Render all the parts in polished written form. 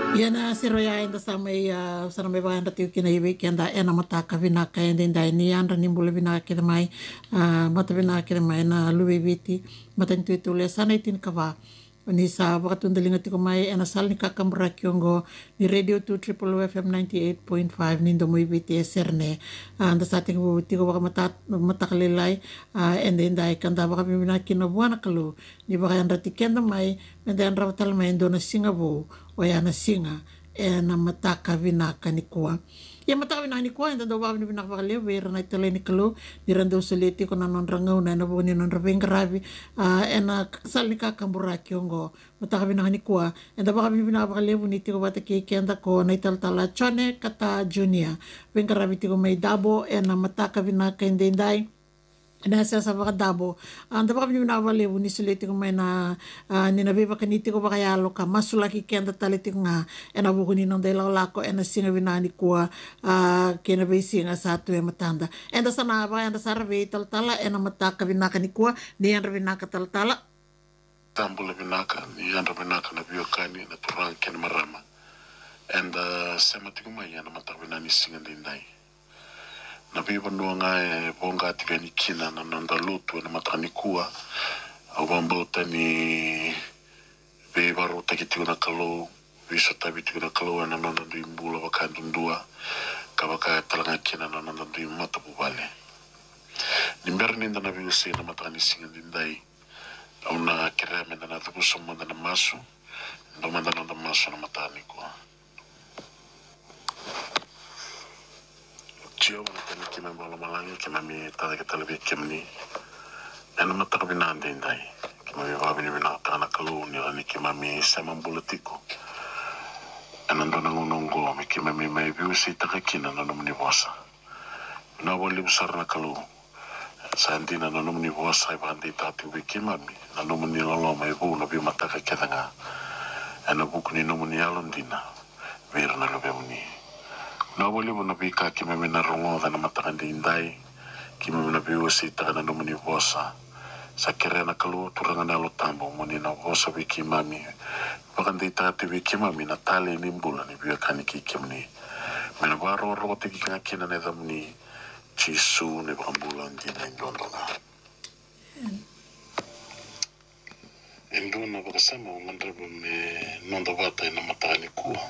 Yana siroya enda samai sana mai bayan rati kina iwi kenda ena mata ka vina ka enda enda ni andra ni bulu vina kida mai mata vina kida mai na luwi viti mata ni tuitu le sana itin kawa ni sa wakatundalinga tiko mai ena sal ni kakambra kiongo ni radio 2 triple FM 98.5 ni ndomo iwi te serne anda sa tiko wakamata matakalilai enda enda kanda wakamina kina buana kalu ni bakayan rati kenda mai menda andra watal mai ndona singabu o yana singa e na mataka vinaka ni kua. Ia mataka vinaka ni kua, enda do wawa ni vinaka wakaleo, wera na itale ni kalu, ni rando usuliti ko na nonrangau na ena buni nonraving ravi, ena sal ni kakambura kiongo, mataka vinaka ni kua, enda waka vinaka wakaleo, ni tiko wata kenda ko na italtala chone kata junior, vingaravi tiko may dabo, ena mataka vinaka indendai, na sa baka dabo anda baka mina wale ni suliti ko may na ni nabiba kaniti ko baka yalo ka masulaki kenda taliti nga ena buku ni nang dela lako ena singa vinani kuwa kena bay singa sa tuwe matanda enda sana baka enda sara bay taltala ena mataka vinaka ni kuwa ni enda vinaka taltala tambula vinaka ni enda vinaka na biokani na turang kena marama enda sema tiku may ena mataka vinani singa dindai na biba nuanga bonga tiveni kina na nanda lutu na matani kua au bambota ni biba rota kitiku na kalo viso tabi tiku na kalo na nanda du imbula wakandundua kabaka talanga kina na nanda du mata bubale ni merni na biba se na matani singa dindai au na kireme na tuku somanda na masu ndo manda na masu na matani kua Cio mana kima bola malangi kima mi tada kita lebih kimni ena mata kabina andai kima mi babi ni bina kana kalu ni rani kima mi sama politiko ena ndona ngonongo mi kima mi mai biu si taka kina na nomni bosa na boli besar na kalu sandina na nomni bosa ibandi tati ubi kima mi na nomni lolo mai bu na bi mata ka kedanga ena buku ni nomni alondina vir na lobe muni na wali mo nabika kima mina rongo na matakan dindai kima mina biusi taka na numuni bosa sa kere na kalu turangan na lotambo muni na bosa wiki mami bakan di tati wiki mami na tali ni mbula ni biya kaniki kimni mina baro rote kika kina na damni chisu ni bakan bulan di na indondona indona bakasama umandrabu me nondo bata ina matakani kuwa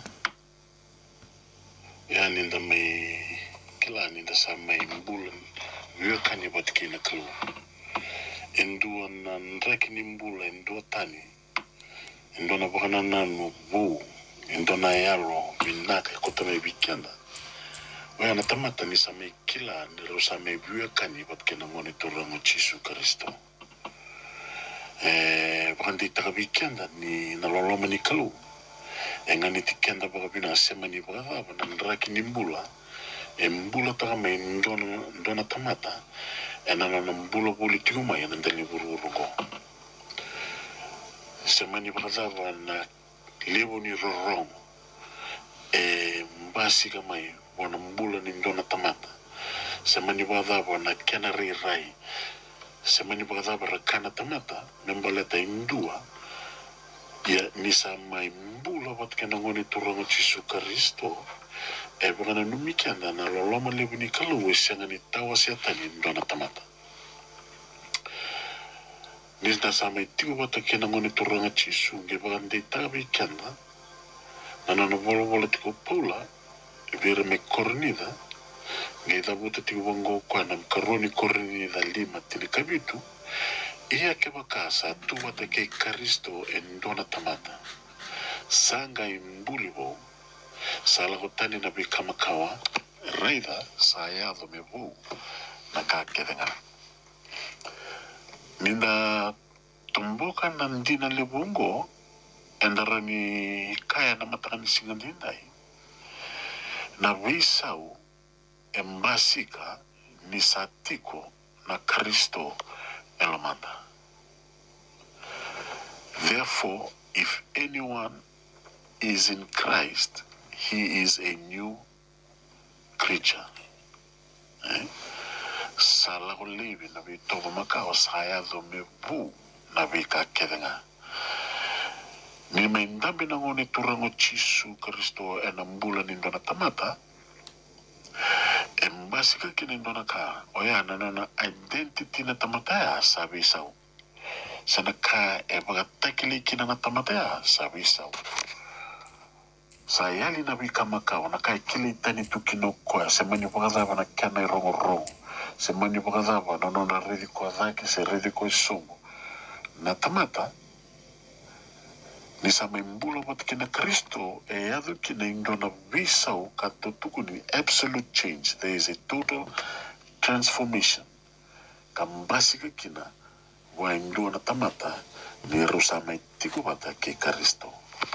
yani nda may kila ni nda sa may mbulan weka ni bat kina kalu endua na nreki ni mbula endua tani endua na bakana nanu bu endua na yalo binaka kota may bikenda waya na tamata ni sa may kila ni ro sa may weka ni bat kina monitora mo Jesu Kristo bakandi taka bikenda ni naloloma ni kalu engani tikenda baka bina sema ni baka na nraki ni mbula mbula taka mai ndona tamata ena na mbula politiko mai na ndani bururugo sema ni baka zava na levo ni rorong mbasi kama mai wana mbula ni ndona tamata sema ni baka zava na kenari rai sema ni baka zava rakana tamata membaleta indua ya nisa mai mbula wat kena ngoni turanga Jesu Kristo bana numikenda na loloma lebu ni kalu wesanga ni tawa siatani ndona tamata nisa sama itiwa wat kena ngoni turanga Jesu nge bana de tabi kenda na na bolo bolo tiko pula vera me kornida nge dabuta tiko wango kwa na karoni kornida lima tili kabitu ia ke bakasa tu wata ke Kristo endona tamata sanga imbulibo sala hotani na bikamakawa raida sayado mebu na kakedenga ninda tumbuka na ndina lebungo endarani kaya na matakani singandindai na wisau embasika ni satiko na Kristo elamanda. Therefore, if anyone is in Christ, he is a new creature. Salahu levi na bitogo makao sayado mebu na bika kedenga. Ni maindambi na ngone turango Yesu Kristo ena mbula ni ndona tamata. Embasika kini ndona ka oya na identity na tamata ya sabi sao. Sana ka bagatakili kina na tamata ya sabi sao. Sa yali na wika makao na kai kili tani tukino kwa semanyo pakazaba na kana rongo rongo. Semanyo pakazaba na nona redi kwa dhaki se redi kwa isomo. Na tamata ni sa mbula wat kina Kristo e adu kina indona visau kato tuku ni absolute change. There is a total transformation. Kambasika kina wa indona tamata ni rusama itiku bata ke Kristo.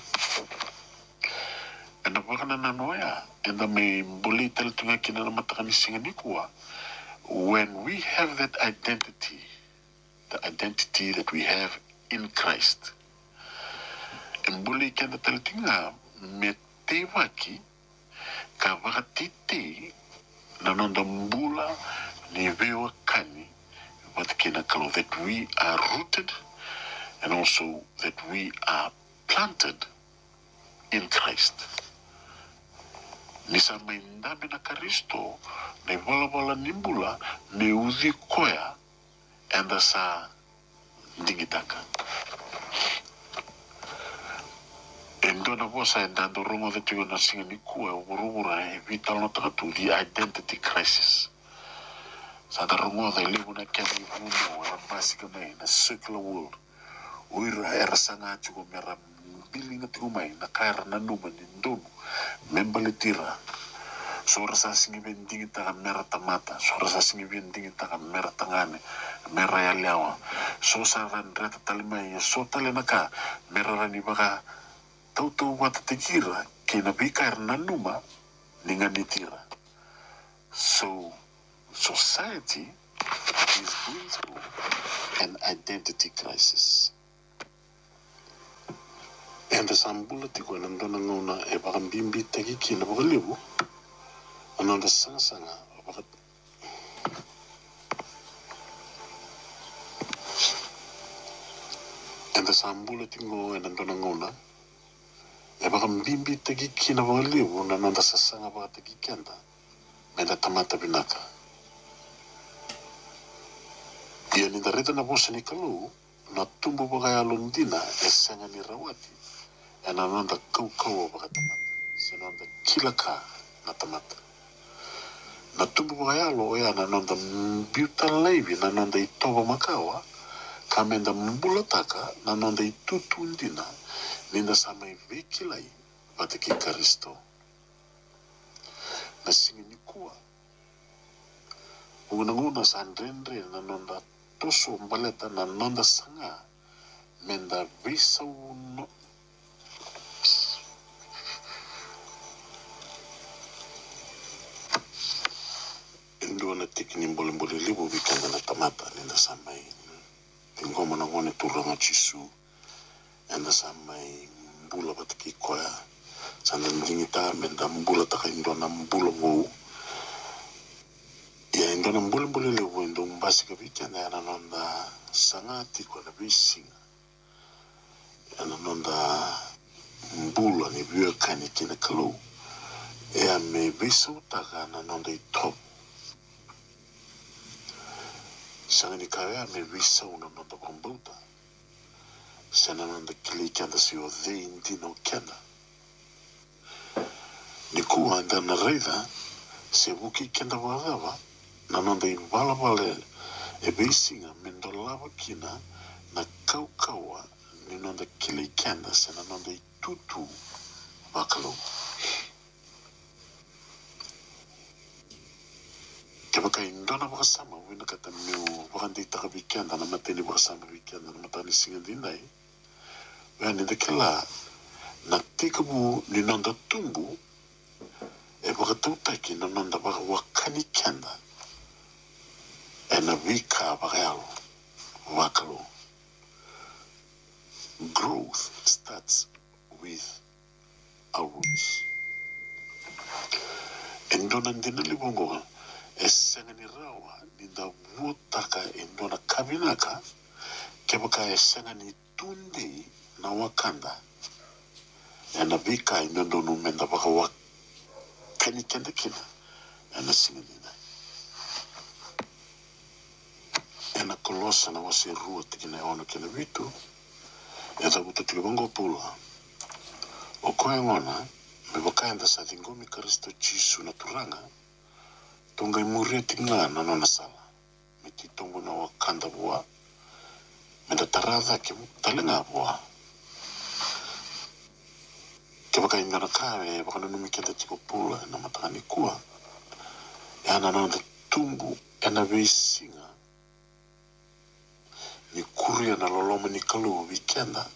Enda wakana nanoya enda me mbuli tel tunga kina na matakani singanikua. When we have that identity, the identity that we have in Christ, mbuli kenda tel tunga me te waki ka wakatiti na nonda mbula ni vewa kani wat kina kalo that we are rooted and also that we are planted in Christ. Nisa maindambi na Kristo ne wala nimbula ne uzi koya enda sa dingitaka. Endo na bosa endando rongo de tigo na singa ni kua urubura e vital no takatu the identity crisis. Sa da rongo de libu na kemi vuno era basica mai na circular world. Uira era sanga tigo mera bilinga tigo mai na kaira na numa ni ndonu. Membali tira. Sora sa singi bendingi taka mera tamata. Sora sa singi bendingi taka mera tangane. Mera ya liawa. So sa ran reta talimai. So tali naka. Mera rani baka. Tau wata tekira. Kina bika nanuma. Ninga nitira. So society is going through an identity crisis. And the sambula tiko nandona ngona e baka mbimbi teki kina baka libu ananda sanga baka and the sambula tiko nandona ngona e baka mbimbi teki kina baka libu ananda sanga baka teki kenda menda tamata binaka ia ni dareta na bosa ni kalu na tumbu baka ya londina e sanga ni rawati and ananda kau baka tamata senanda kilaka na tamata na tumbu baka ya lo ya ananda mbiuta leivi na ananda itoba makawa kamenda mbulataka na ananda itutu ndina ninda samai vekilai bata ki Kristo na singi nikua nguna sandrendre na ananda toso mbaleta na ananda sanga menda visa uno ndo na tikini mbole libu bikanda na tamata nenda samai ngoma na ngone turanga Yesu enda samai mbula batiki koya sanda ngingita menda mbula taka ndo na mbula wo ya ndo na mbule libu ndo mbasika bikanda ya nonda sangati kwa na bisinga ya nonda mbula ni biyo kani kina kalu ya me bisa utaka na nonda itop sanga ni kaya me visa una nonda kombuta sana nonda kili kanda si o de indi no kanda ni kuwa anda na reida se buki kanda wadava na nonda i wala e beisinga mendo lava kina na kaukawa ni nonda kili kanda sana nonda i tutu wakalo baka indona baka sama wina kata meu baka ndi taka bikenda na mateni baka sama bikenda na matani singa dinai wani dekela na tikabu ni nonda tumbu e baka tautaki na nonda baka wakani kenda e na wika baka yalo wakalo growth starts with our roots indona ndina libongo esengani rawa ninda vutaka indona kabinaka kebaka esengani tunde na wakanda ena vika inondo no menda baka wa kani kenda kina ena singadina ena kolosa na wasi rua tikina ono kina vitu e tabuta tikibongo pula o koe ngona me baka enda sa tingomi Kristo Jisu na turanga tonga imuria tinga na nona sala me titongo na wakanda bua me da tarada ke talenga bua ke baka ingana kare baka nunumi kenda tiko pula na matani kua e ana nanda tumbu ena veisinga ni kuria na loloma ni kalu wikenda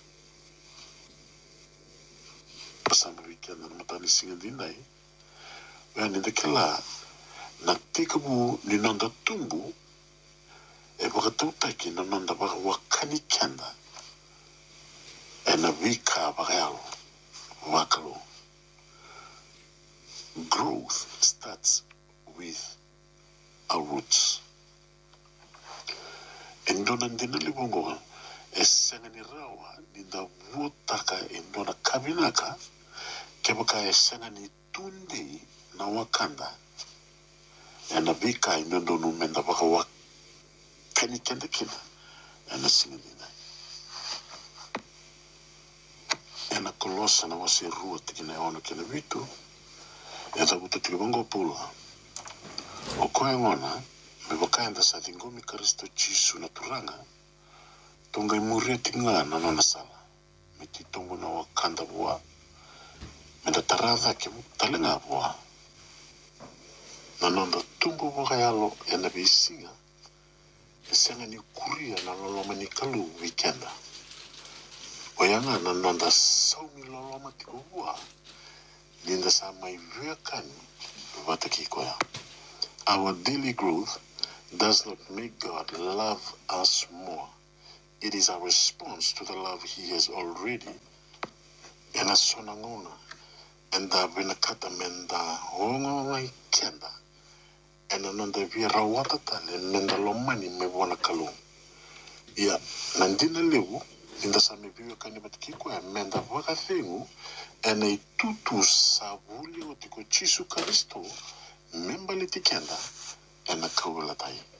pasamba wikenda na matani singa dindai wea ni dekela na tikabu ni nanda tumbu e baka tautaki na nanda baka wakani kenda e na wika baka yalo wakalu. Growth starts with our roots. Endona ndina libongo esengani rawa ninda wotaka endona kabinaka kebaka esengani tundi na wakanda ena vika inondo numenda baka wakani kenda kina ena singadina ena kolosa na wasi rua tikina ono kina vitu e tabuta tikibongo pula o koe ngona me baka enda sa tingomi Kristo Jisu na turanga tonga imuria tinga na nona sala me titongo na wakanda bua me da tarada ke talenga bua na nonda tumbu baka yalo ena veisinga e senga ni kuria na loloma ni kalu wikenda oyanga na nonda saumi loloma tiko bua ninda sa mai vekani vata kikoya. Our daily growth does not make God love us more. It is our response to the love He has already. Ena sonangona, enda vinakata menda hongo kenda, ena nanda vira watata le menda lomani me wana kalung. Ya, nandina lewu, ninda sa me viwe kani batikiko ya menda waka thengu, ena itutu sabuli o tiko Jisu Kristo, memba le tikenda, ena kawela tai.